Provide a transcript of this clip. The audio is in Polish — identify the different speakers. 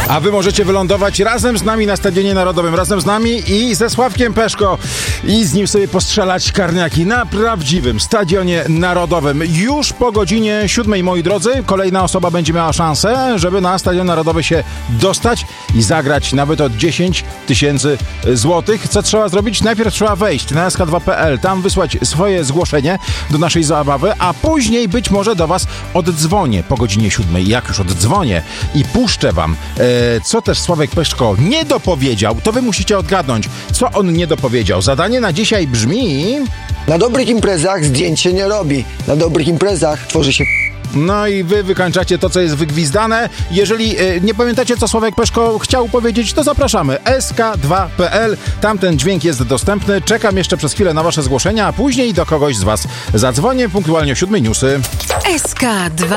Speaker 1: A wy możecie wylądować razem z nami na Stadionie Narodowym, razem z nami i ze Sławkiem Peszko i z nim sobie postrzelać karniaki na prawdziwym Stadionie Narodowym. Już po godzinie 7, moi drodzy, kolejna osoba będzie miała szansę, żeby na Stadion Narodowy się dostać i zagrać nawet od 10 000 złotych. Co trzeba zrobić? Najpierw trzeba wejść na sk2.pl, tam wysłać swoje zgłoszenie do naszej zabawy, a później być może do was oddzwonię po godzinie 7. Jak już oddzwonię i puszczę wam, co też Sławek Peszko nie dopowiedział, to wy musicie odgadnąć, co on nie dopowiedział. Zadanie na dzisiaj brzmi...
Speaker 2: Na dobrych imprezach zdjęć się nie robi. Na dobrych imprezach tworzy się...
Speaker 1: No i wy wykańczacie to, co jest wygwizdane. Jeżeli nie pamiętacie, co Sławek Peszko chciał powiedzieć, to zapraszamy. sk2.pl, tam ten dźwięk jest dostępny. Czekam jeszcze przez chwilę na wasze zgłoszenia, a później do kogoś z was zadzwonię punktualnie o 7 newsy.
Speaker 3: SK2